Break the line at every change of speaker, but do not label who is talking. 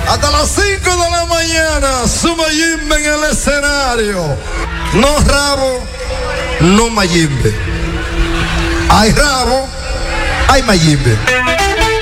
Hasta las 5 de la mañana, su Mayimbe en el escenario. No rabo, no Mayimbe. Hay rabo, hay Mayimbe.